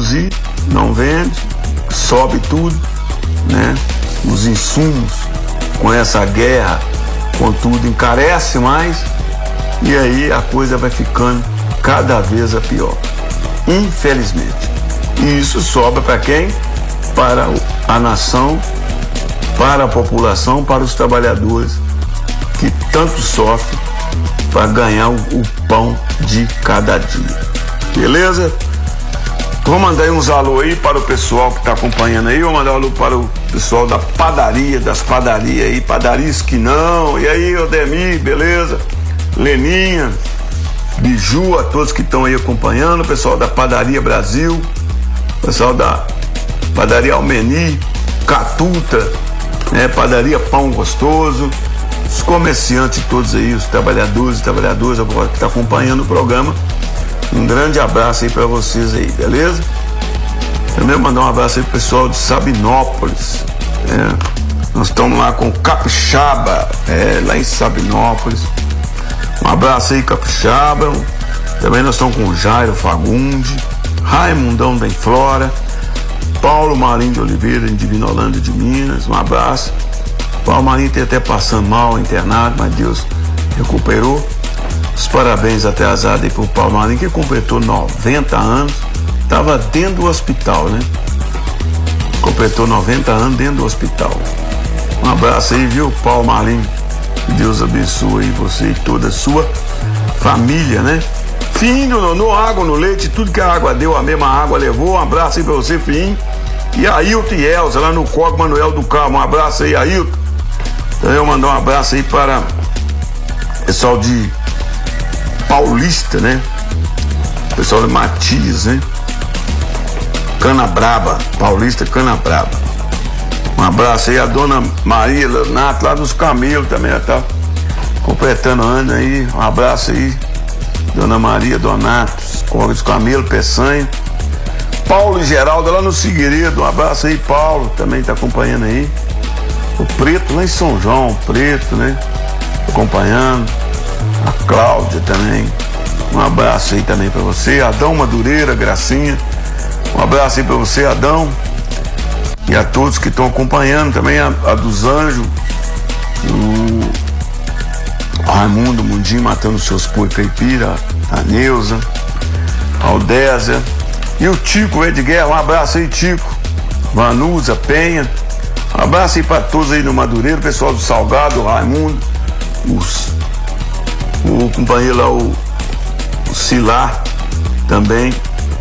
produzir, não vende, sobe tudo, né? Os insumos com essa guerra, contudo, encarece mais, e aí a coisa vai ficando cada vez a pior, infelizmente. E isso sobra para quem? Para a nação, para a população, para os trabalhadores que tanto sofrem para ganhar o pão de cada dia. Beleza? Vou mandar aí uns alô aí para o pessoal que está acompanhando aí. Vou mandar um alô para o pessoal da padaria, das padarias aí, Padaria Esquinão. E aí, Odemir, beleza? Leninha, Biju, a todos que estão aí acompanhando, o pessoal da Padaria Brasil, o pessoal da Padaria Almeni, Catuta, né? Padaria Pão Gostoso, os comerciantes todos aí, os trabalhadores e trabalhadoras agora que estão acompanhando o programa. Um grande abraço aí para vocês aí, beleza? Também mandar um abraço aí pro pessoal de Sabinópolis, né? Nós estamos lá com Capixaba, lá em Sabinópolis. Um abraço aí, Capixaba. Também nós estamos com o Jairo Fagundes, Raimundão da Flora, Paulo Marinho de Oliveira, em Divinolândia de Minas. Um abraço. Paulo Marinho tem até passando mal, internado, mas Deus recuperou. Os parabéns atrasados aí pro Paulo Marinho, que completou 90 anos. Estava dentro do hospital, né? Completou 90 anos dentro do hospital. Um abraço aí, viu, Paulo Marinho? Que Deus abençoe você e toda a sua família, né? Finho, no água, no leite, tudo que a água deu, a mesma água levou. Um abraço aí pra você, Finho. E Ailton e Elza, lá no Coque Manuel do Carmo. Um abraço aí, Ailton. Então eu mandar um abraço aí para o pessoal de Paulista, né? O pessoal de Matias, né? Canabraba, Paulista Canabraba. Um abraço aí a dona Maria Leonato, lá dos Camelos também, ela tá completando ano aí. Um abraço aí, dona Maria Donato, Corre dos Camelos, Peçanha. Paulo e Geraldo lá no Figueiredo, um abraço aí, Paulo, também tá acompanhando aí. O Preto lá em São João, Preto, né? Acompanhando. A Cláudia também. Um abraço aí também pra você. Adão Madureira, Gracinha. Um abraço aí pra você, Adão. E a todos que estão acompanhando também, a dos Anjos, o Raimundo Mundinho matando seus poi caipira, a Neuza, a Aldésia e o Tico Edguerra. Um abraço aí, Tico. Vanusa, Penha. Um abraço aí pra todos aí no Madureira, o pessoal do Salgado, o Raimundo, o companheiro lá, o Cilar também,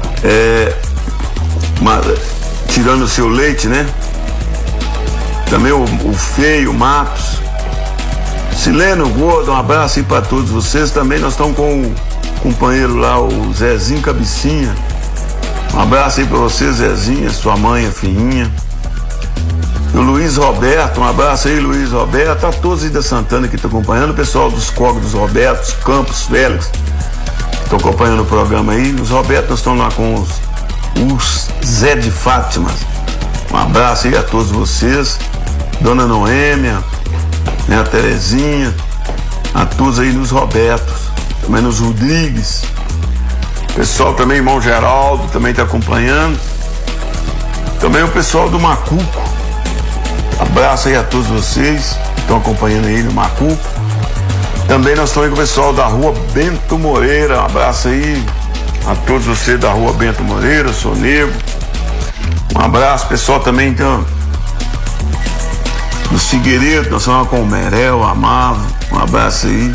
tirando o seu leite, né? Também o Feio, o Matos, Sileno Gordo, um abraço aí para todos vocês. Também nós estamos com o companheiro lá, o Zezinho Cabecinha. Um abraço aí para você, Zezinha, sua mãe, a filhinha. E o Luiz Roberto, um abraço aí, Luiz Roberto, a todos aí da Santana que estão acompanhando, o pessoal dos Cogos dos Robertos, Campos, Félix, que estão acompanhando o programa aí. Os Robertos, nós estamos lá com os Zé de Fátima. Um abraço aí a todos vocês, Dona Noêmia, né, a Terezinha, a todos aí nos Robertos, também nos Rodrigues. O pessoal também, irmão Geraldo, também está acompanhando. Também o pessoal do Macuco. Abraço aí a todos vocês que estão acompanhando aí no Macuco. Também nós estamos aí com o pessoal da Rua Bento Moreira. Um abraço aí a todos vocês da Rua Bento Moreira, Sonego. Um abraço, pessoal, também então do Figueiredo, nós estamos com o Merel, Amavo. Um abraço aí.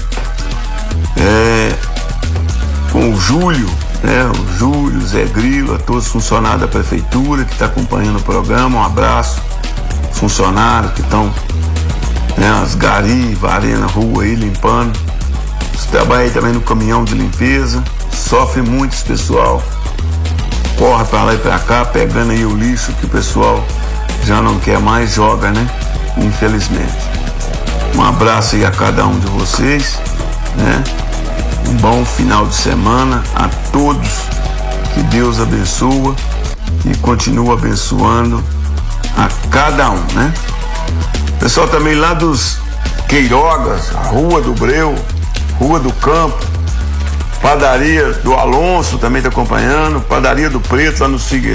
Com o Júlio, né? O Júlio, Zé Grilo, a todos os funcionários da prefeitura que estão acompanhando o programa. Um abraço. Funcionários que estão, né, as gari, varendo a rua aí, limpando. Você trabalha aí também no caminhão de limpeza. Sofre muito esse pessoal. Corre pra lá e pra cá, pegando aí o lixo que o pessoal já não quer mais, joga, né? Infelizmente. Um abraço aí a cada um de vocês, né? Um bom final de semana a todos. Que Deus abençoa e continua abençoando a cada um, né? Pessoal também lá dos Queirogas, a Rua do Breu, Rua do Campo, Padaria do Alonso também está acompanhando, Padaria do Preto lá no Figueiredo.